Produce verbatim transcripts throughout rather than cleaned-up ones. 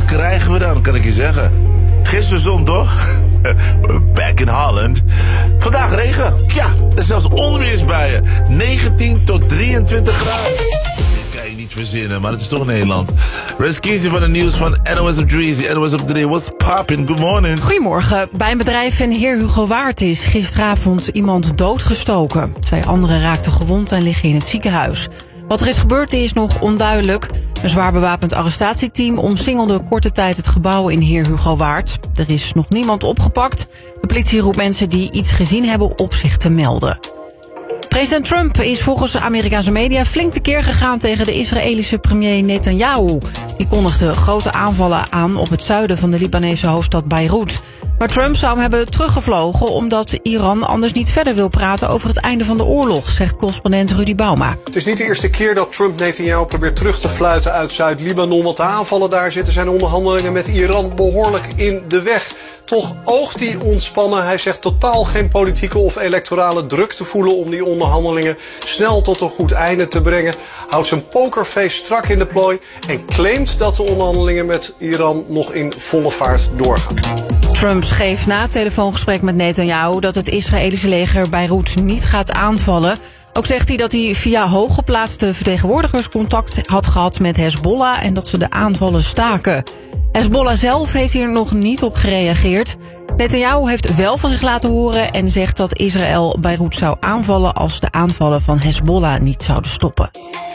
krijgen we dan, kan ik je zeggen. Gisteren zon, toch? Back in Holland. Vandaag regen. Ja, en zelfs onweersbuien. negentien tot drieëntwintig graden. Dat kan je niet verzinnen, maar het is toch Nederland. Reskizi van het nieuws van N O S op drie. N O S op drie. What's poppin'? Good morning. Goedemorgen. Bij een bedrijf in Heer Hugo Waard is gisteravond iemand doodgestoken. Twee anderen raakten gewond en liggen in het ziekenhuis. Wat er is gebeurd is nog onduidelijk. Een zwaar bewapend arrestatieteam omsingelde korte tijd het gebouw in Heer Hugo Waard. Er is nog niemand opgepakt. De politie roept mensen die iets gezien hebben op zich te melden. President Trump is volgens Amerikaanse media flink tekeer gegaan tegen de Israëlische premier Netanyahu. Die kondigde grote aanvallen aan op het zuiden van de Libanese hoofdstad Beirut. Maar Trump zou hem hebben teruggevlogen omdat Iran anders niet verder wil praten over het einde van de oorlog, zegt correspondent Rudy Bauma. Het is niet de eerste keer dat Trump Netanyahu probeert terug te fluiten uit Zuid-Libanon. Want de aanvallen daar zitten zijn onderhandelingen met Iran behoorlijk in de weg. Toch oogt hij ontspannen. Hij zegt totaal geen politieke of electorale druk te voelen om die onderhandelingen snel tot een goed einde te brengen. Houdt zijn pokerface strak in de plooi en claimt dat de onderhandelingen met Iran nog in volle vaart doorgaan. Trump schreef na het telefoongesprek met Netanyahu dat het Israëlische leger Beirut niet gaat aanvallen. Ook zegt hij dat hij via hooggeplaatste vertegenwoordigers contact had gehad met Hezbollah en dat ze de aanvallen staken. Hezbollah zelf heeft hier nog niet op gereageerd. Netanyahu heeft wel van zich laten horen en zegt dat Israël Beirut zou aanvallen als de aanvallen van Hezbollah niet zouden stoppen.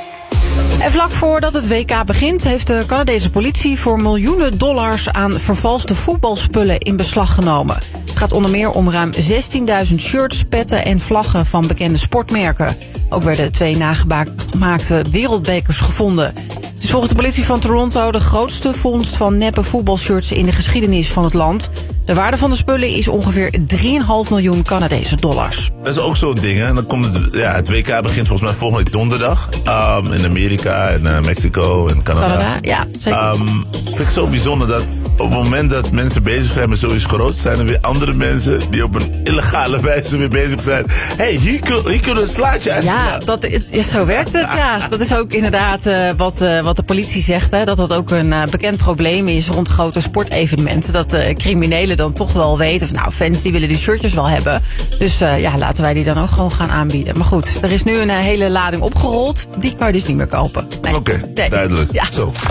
En vlak voordat het W K begint heeft de Canadese politie voor miljoenen dollars aan vervalste voetbalspullen in beslag genomen. Het gaat onder meer om ruim zestienduizend shirts, petten en vlaggen van bekende sportmerken. Ook werden twee nagemaakte wereldbekers gevonden. Het is volgens de politie van Toronto de grootste vondst van neppe voetbalshirts in de geschiedenis van het land. De waarde van de spullen is ongeveer drie komma vijf miljoen Canadese dollars. Dat is ook zo'n ding, hè. En dan komt het, ja, het W K begint volgens mij volgende week donderdag. Um, in Amerika en uh, Mexico en Canada. Canada, ja, zeker. Um, vind ik zo bijzonder dat op het moment dat mensen bezig zijn met zoiets groots, zijn er weer andere mensen die op een illegale wijze weer bezig zijn. Hé, hey, hier, kun, hier kunnen we een slaatje uitslaan. Ja, dat, ja, zo werkt het, ja. Dat is ook inderdaad uh, wat, uh, wat de politie zegt, hè, dat dat ook een uh, bekend probleem is rond grote sportevenementen. Dat uh, criminelen dan toch wel weten van, nou, fans die willen die shirtjes wel hebben. Dus uh, ja, laten wij die dan ook gewoon gaan aanbieden. Maar goed, er is nu een uh, hele lading opgerold. Die kan je dus niet meer kopen. Nee. Oké, okay, nee. duidelijk. Ja. Zo.